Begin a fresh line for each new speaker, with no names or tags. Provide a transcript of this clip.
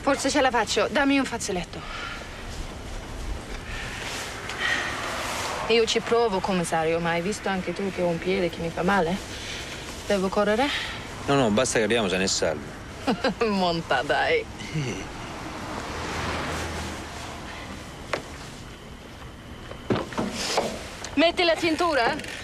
Forse ce la faccio. Dammi un fazzoletto. Io ci provo, commissario, ma hai visto anche tu che ho un piede che mi fa male? Devo correre?
No, basta che arriviamo sani e salvi.
Monta, dai. Metti la cintura?